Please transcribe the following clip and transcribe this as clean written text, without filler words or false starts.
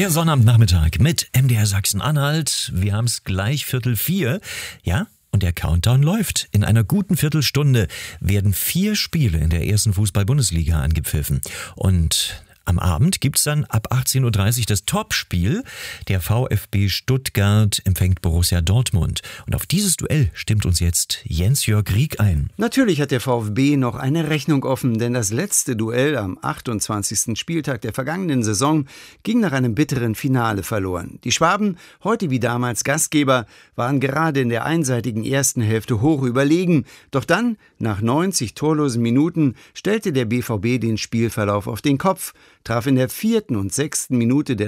Der Sonnabendnachmittag mit MDR Sachsen-Anhalt. Wir haben es gleich 3:45. Ja, und der Countdown läuft. In einer guten Viertelstunde werden 4 Spiele in der ersten Fußball-Bundesliga angepfiffen. Und am Abend gibt's dann ab 18:30 Uhr das Topspiel. Der VfB Stuttgart empfängt Borussia Dortmund. Und auf dieses Duell stimmt uns jetzt Jens-Jörg Rieck ein. Natürlich hat der VfB noch eine Rechnung offen, denn das letzte Duell am 28. Spieltag der vergangenen Saison ging nach einem bitteren Finale verloren. Die Schwaben, heute wie damals Gastgeber, waren gerade in der einseitigen ersten Hälfte hoch überlegen. Doch dann, nach 90 torlosen Minuten, stellte der BVB den Spielverlauf auf den Kopf, traf in der 4. und 6. Minute der